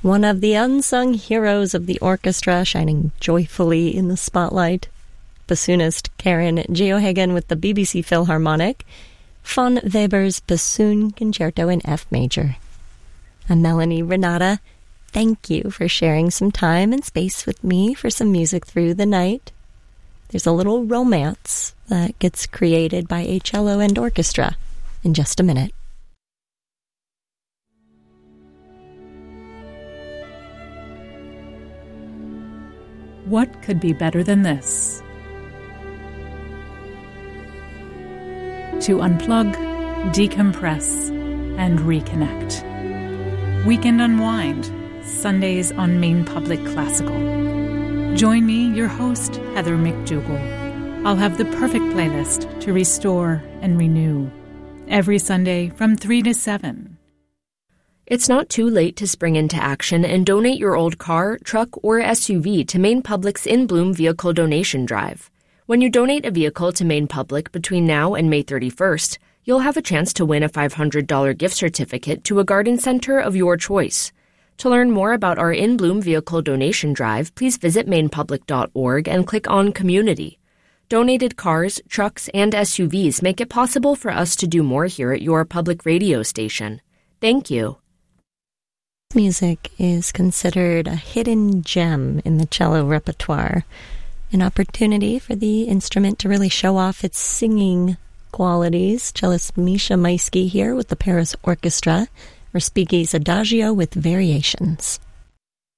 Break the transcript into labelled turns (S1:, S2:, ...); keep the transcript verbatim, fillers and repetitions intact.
S1: one of the unsung heroes of the orchestra, shining joyfully in the spotlight. Bassoonist Karen Geohagen with the B B C Philharmonic, von Weber's Bassoon Concerto in F major. I'm Melanie Renata. Thank you for sharing some time and space with me for some music through the night. There's a little romance that gets created by a cello and orchestra in just a minute.
S2: What could be better than this? To unplug, decompress, and reconnect. Weekend Unwind, Sundays on Maine Public Classical. Join me, your host, Heather McDougall. I'll have the perfect playlist to restore and renew. Every Sunday from three to seven.
S3: It's not too late to spring into action and donate your old car, truck, or S U V to Maine Public's In Bloom Vehicle Donation Drive. When you donate a vehicle to Maine Public between now and May thirty-first, you'll have a chance to win a five hundred dollars gift certificate to a garden center of your choice. To learn more about our In Bloom Vehicle Donation Drive, please visit maine public dot org and click on Community. Donated cars, trucks, and S U Vs make it possible for us to do more here at your public radio station. Thank you.
S1: Music is considered a hidden gem in the cello repertoire, an opportunity for the instrument to really show off its singing qualities. Cellist Misha Maisky here with the Paris Orchestra, Respighi's Adagio with Variations.